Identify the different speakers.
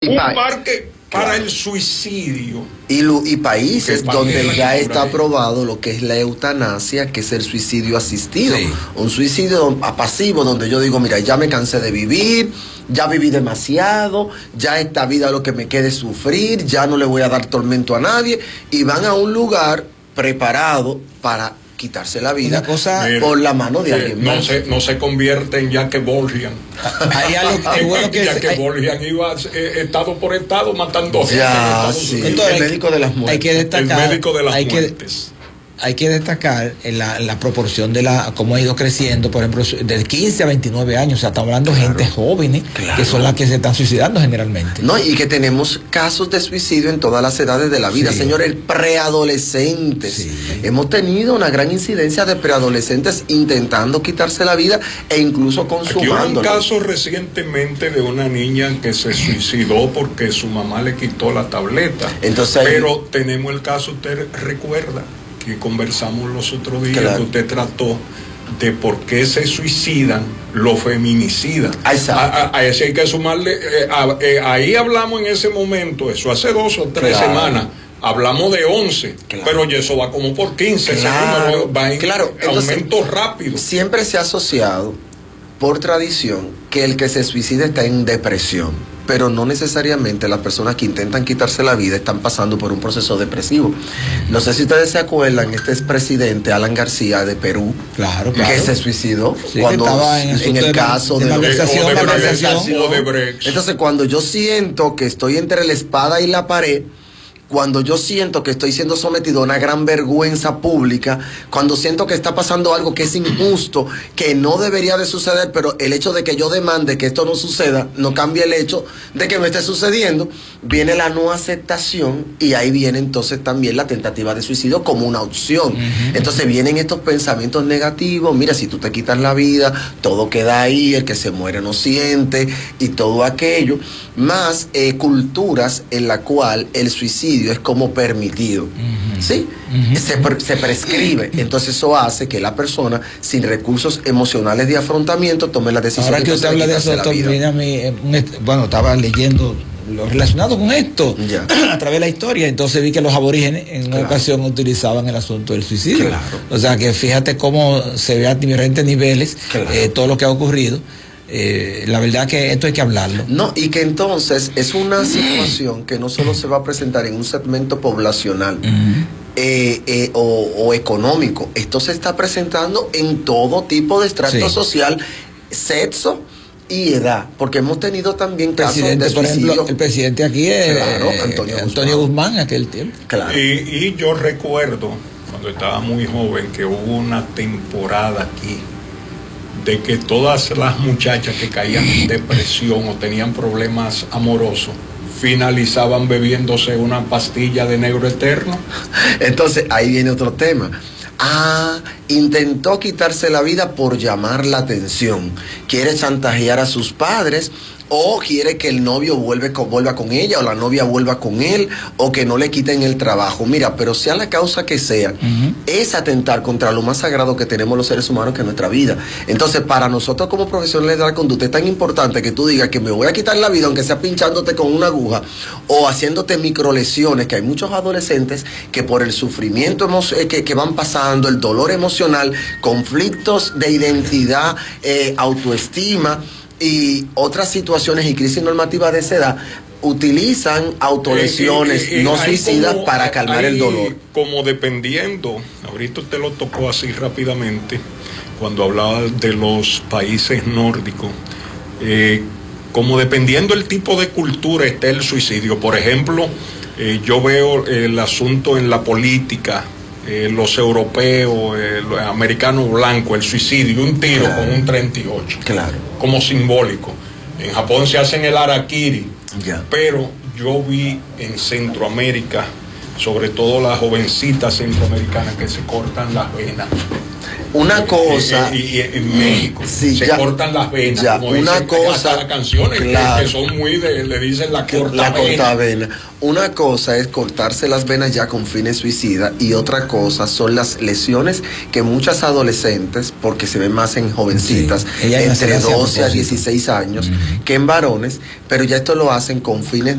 Speaker 1: parque para el suicidio.
Speaker 2: Y países donde ya está aprobado lo que es la eutanasia, que es el suicidio asistido. Sí. Un suicidio pasivo donde yo digo, mira, ya me cansé de vivir, ya viví demasiado, ya esta vida lo que me quede es sufrir, ya no le voy a dar tormento a nadie, y van a un lugar preparado para quitarse la vida por la mano de alguien más.
Speaker 1: No se convierte en Jacques Borgian. Jacques Borgian iba estado por estado matando gente.
Speaker 2: Sí. Entonces, el médico de las muertes.
Speaker 3: Hay que destacar,
Speaker 1: el médico de las muertes.
Speaker 3: Hay que destacar la proporción de cómo ha ido creciendo, por ejemplo, de 15 a 29 años, o sea, estamos hablando de gente jóvenes, que son las que se están suicidando generalmente.
Speaker 2: No, y que tenemos casos de suicidio en todas las edades de la vida, señores, preadolescentes. Sí. Hemos tenido una gran incidencia de preadolescentes intentando quitarse la vida e incluso consumándola.
Speaker 1: Aquí hubo un caso recientemente de una niña que se suicidó porque su mamá le quitó la tableta. Entonces, pero tenemos el caso, usted recuerda, que conversamos los otros días, que usted trató de por qué se suicidan los feminicidas. A ese hay que sumarle, ahí hablamos en ese momento, eso hace 2 o 3 semanas, hablamos de 11, pero eso va como por 15, ese número va en aumento rápido.
Speaker 2: Siempre se ha asociado, por tradición, que el que se suicida está en depresión, pero no necesariamente las personas que intentan quitarse la vida están pasando por un proceso depresivo. No sé si ustedes se acuerdan, este expresidente Alan García de Perú, que se suicidó cuando estaba en el caso de
Speaker 1: Odebrecht.
Speaker 2: Entonces, cuando yo siento que estoy entre la espada y la pared, cuando yo siento que estoy siendo sometido a una gran vergüenza pública, cuando siento que está pasando algo que es injusto, que no debería de suceder, pero el hecho de que yo demande que esto no suceda, no cambia el hecho de que no esté sucediendo, viene la no aceptación y ahí viene entonces también la tentativa de suicidio como una opción. Entonces vienen estos pensamientos negativos, mira, si tú te quitas la vida, todo queda ahí, el que se muere no siente y todo aquello, más culturas en la cual el suicidio es como permitido, ¿sí? Se prescribe, entonces eso hace que la persona sin recursos emocionales de afrontamiento tome la decisión.
Speaker 3: Ahora que usted habla de eso, bueno, estaba leyendo lo relacionado con esto a través de la historia, entonces vi que los aborígenes en una ocasión utilizaban el asunto del suicidio. O sea que fíjate cómo se ve a diferentes niveles todo lo que ha ocurrido. La verdad que esto hay que hablarlo.
Speaker 2: No, y que entonces es una situación que no solo se va a presentar en un segmento poblacional o económico, esto se está presentando en todo tipo de estrato social, sexo y edad, porque hemos tenido también casos de suicidio. Por ejemplo,
Speaker 3: el presidente aquí es Antonio Guzmán en aquel tiempo.
Speaker 1: Y yo recuerdo cuando estaba muy joven que hubo una temporada aquí de que todas las muchachas que caían en depresión o tenían problemas amorosos finalizaban bebiéndose una pastilla de negro eterno.
Speaker 2: Entonces ahí viene otro tema. Intentó quitarse la vida por llamar la atención, quiere chantajear a sus padres, o quiere que el novio vuelva con ella, o la novia vuelva con él, o que no le quiten el trabajo. Mira, pero sea la causa que sea, es atentar contra lo más sagrado que tenemos los seres humanos, que es nuestra vida. Entonces, para nosotros como profesionales de la conducta es tan importante que tú digas que me voy a quitar la vida, aunque sea pinchándote con una aguja, o haciéndote microlesiones, que hay muchos adolescentes que por el sufrimiento que van pasando, el dolor emocional, conflictos de identidad, autoestima, y otras situaciones y crisis normativas de esa edad, utilizan autolesiones no suicidas para calmar el dolor.
Speaker 1: Como dependiendo, ahorita usted lo tocó así rápidamente, cuando hablaba de los países nórdicos, como dependiendo el tipo de cultura está el suicidio. Por ejemplo, yo veo el asunto en la política, los europeos, los americanos blancos, el suicidio, un tiro con un 38, como simbólico. En Japón se hacen el harakiri, pero yo vi en Centroamérica, sobre todo las jovencitas centroamericanas, que se cortan las venas.
Speaker 2: Una cosa
Speaker 1: y en México se cortan las venas, como
Speaker 2: una
Speaker 1: dicen,
Speaker 2: cosa,
Speaker 1: hasta las canciones que son muy le dicen la cortavena.
Speaker 2: Una cosa es cortarse las venas ya con fines suicidas, y otra cosa son las lesiones que muchas adolescentes, porque se ven más en jovencitas, entre 12 a 16 años, que en varones, pero ya esto lo hacen con fines